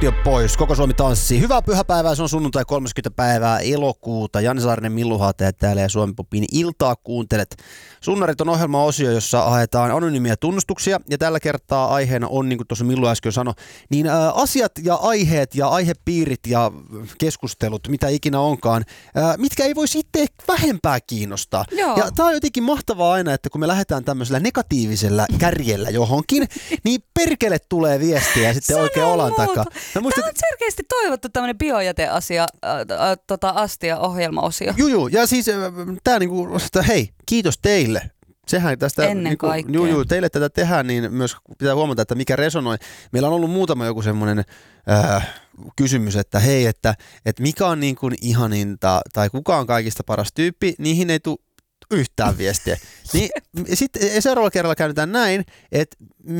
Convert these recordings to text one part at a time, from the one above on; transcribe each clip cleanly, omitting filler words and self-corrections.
Partti on pois, koko Suomi tanssii. Hyvää pyhäpäivää, se on sunnuntai 30. päivää elokuuta. Janne Saarinen, Millu Haateja täällä ja Suomi Popin iltaa kuuntelet. Sunnarit on ohjelmaosio, jossa haetaan anonyymiä tunnustuksia. Ja tällä kertaa aiheena on, niin kuin tuossa Millu äsken sanoi, niin asiat ja aiheet ja aihepiirit ja keskustelut, mitä ikinä onkaan, mitkä ei voisi itse vähempää kiinnostaa. Joo. Ja tää on jotenkin mahtavaa aina, että kun me lähdetään tämmöisellä negatiivisella kärjellä johonkin, niin perkele tulee viestiä ja sitten oikein olan takaa. Tämä on selkeästi toivottu tämmöinen biojäteasia, Astia-ohjelmaosio. Juu, ja siis tää niinku, hei, kiitos teille. Sehän tästä, ennen kaikkea. Teille tätä tehdään, niin myös pitää huomata, että mikä resonoi. Meillä on ollut muutama joku semmoinen kysymys, että hei, että mikä on niin kuin ihaninta tai kuka on kaikista paras tyyppi, niihin ei tule yhtään viestiä. Niin, sitten seuraavalla kerralla käytetään näin, että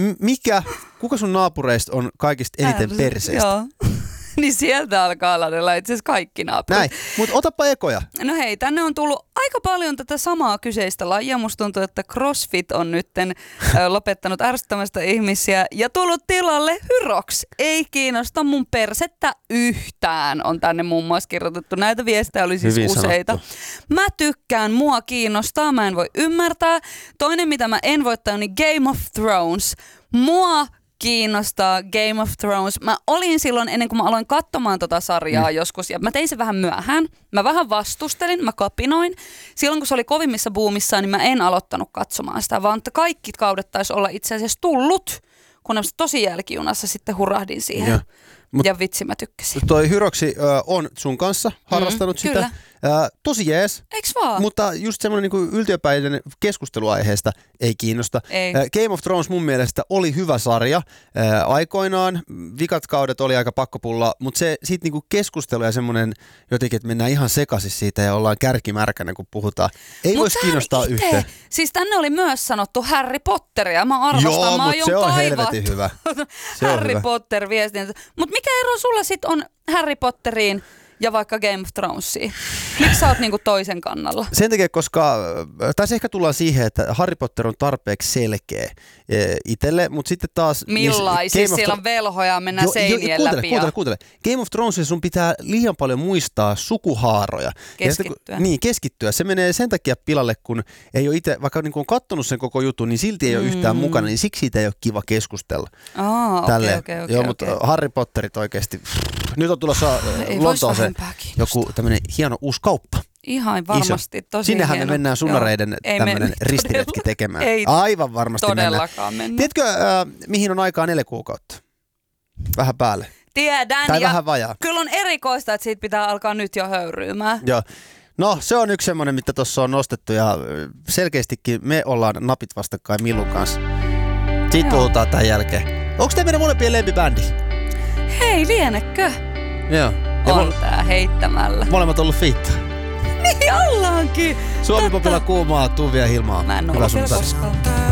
kuka sun naapureista on kaikista eniten perseestä? Joo. Niin sieltä alkaa ladella itse asiassa kaikki naapurit. Näin, mutta otapa ekoja. No hei, tänne on tullut aika paljon tätä samaa kyseistä lajia. Musta tuntuu, että CrossFit on nytten lopettanut ärsyttämästä ihmisiä ja tullut tilalle Hyrox. Ei kiinnosta mun persettä yhtään, on tänne muun muassa kirjoitettu. Näitä viestejä oli siis hyvin useita. Sanottu. Mä tykkään, mua kiinnostaa, mä en voi ymmärtää. Toinen, mitä mä en voi on niin Game of Thrones. Mua kiinnostaa Game of Thrones. Mä olin silloin, ennen kuin mä aloin katsomaan tota sarjaa joskus, ja mä tein sen vähän myöhään. Mä vähän vastustelin, mä kapinoin. Silloin, kun se oli kovimmissa buumissaan, niin mä en aloittanut katsomaan sitä, vaan että kaikki kaudet taisi olla itse asiassa tullut, kun tosi jälkijunassa sitten hurahdin siihen. Ja vitsi, mä tykkäsin. Toi Hyroksi on sun kanssa harrastanut sitä. Kyllä. Tosi jees. Eiks vaan? Mutta just semmoinen niin yltiöpäinen keskusteluaiheesta ei kiinnosta. Ei. Game of Thrones mun mielestä oli hyvä sarja aikoinaan. Vikat kaudet oli aika pakkopulla, mutta se siitä niin keskustelu ja semmoinen jotenkin, että mennään ihan sekaisin siitä ja ollaan kärkimärkänä, kun puhutaan. Ei voisi kiinnostaa yhtään. Siis tänne oli myös sanottu Harry Potteria. Mä arvostan, joo, mä mutta se on helvetin hyvä. Harry Potter viestin. Mutta mikä ero sulla sit on Harry Potteriin ja vaikka Game of Thronesiin? Miksi sä oot niinku toisen kannalla? Sen takia, koska tässä ehkä tullaan siihen, että Harry Potter on tarpeeksi selkeä itselle, mutta sitten taas millaisia? Siellä on velhoja, mennään seinien läpi. Kuuntele. Game of Thronesissa sun pitää liian paljon muistaa sukuhaaroja. Keskittyä. Keskittyä. Se menee sen takia pilalle, kun ei ole itse, vaikka niin kun on kattonut sen koko jutun, niin silti ei ole yhtään mukana, niin siksi siitä ei ole kiva keskustella. Okei. Mutta Harry Potterit oikeasti. Nyt on tulossa Lontooseen joku tämmöinen hieno uusi kauppa. Ihan varmasti, tosi sinnehän hieno. Me mennään sunnareiden tämmöinen ristiretki tekemään. Ei aivan varmasti todellakaan mennä. Tiedätkö, mihin on aikaa 4 kuukautta? Vähän päälle. Tiedän. Tai vähän vajaa. Kyllä on erikoista, että siitä pitää alkaa nyt jo höyryymään. Joo. No se on yksi semmoinen, mitä tuossa on nostettu ja selkeästikin me ollaan napit vastakkain Millun kanssa. Siitä puhutaan tämän jälkeen. Onko tämä meidän molempien lempibändi? Hei, lienekö? Joo. On tää heittämällä. Molemmat on ollut fiittaa. Niin ollaankin. Suomi Popilla kuumaa, Tuvi ja Hilmaa. Mä en ole koskaan.